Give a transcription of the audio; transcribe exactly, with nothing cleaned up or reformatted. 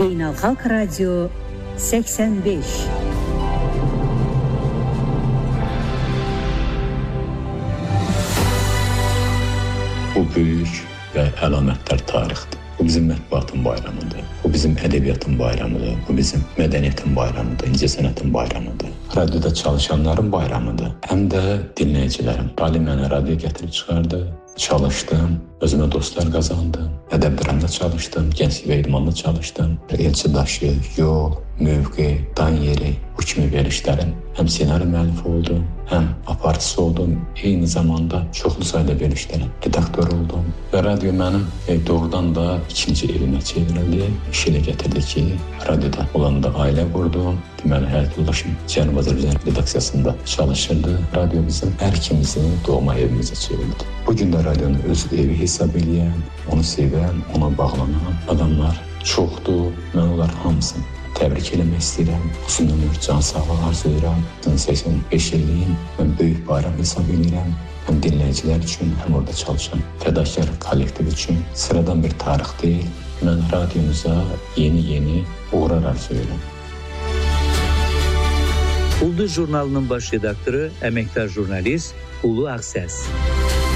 Beynəlxalq Radio səksən beş. Bu böyük və əlamətdar tarixdir. Bu bizim mətbuatın bayramıdır. Bu bizim ədəbiyyatın bayramıdır. Bu bizim mədəniyyətin bayramıdır, incəsənətin bayramıdır. Radioda çalışanların bayramıdır. Həm də dinləyicilərin. Ali mənə radio gətirib çıxardı. Çalışdım, özümə dostlar qazandım. Ədəb dramda çalışdım, gənclik və idmanda çalışdım. Elçi daşı, yol, mövqe, dan yeri, bu kimi verilişlərin həm senari müəllifi oldum, həm aparıcısı oldum. Eyni zamanda çoxlu sayda verilişlərin redaktoru oldum. Və radio mənim e, doğrudan da ikinci evimə çevrildi. İş ilə gətirdi ki, radioda olanda ailə qurdum. Deməli, həyat yoldaşım Cənubi Azərbaycan redaksiyasında çalışırdı. Radio bizim hər ikimizin doğma evimizə çevrildi. Bugün də radionu öz evi hesab edən, onu sevən, ona bağlanan adamlar çoxdur. Mən onlar hamısını təbrik eləmək istəyirəm. Uzun ömür, can sağlığı arzulayıram. səksən beş illiyin mən böyük bayram hesab edirəm. Həm dinləyicilər üçün, həm orada çalışan fədakar kollektiv üçün sıradan bir tarix deyil. Mən radiomuza yeni-yeni uğurlar arzulayıram. Ulduz jurnalının baş redaktoru, əməkdar jurnalist Ulu Ağsəs.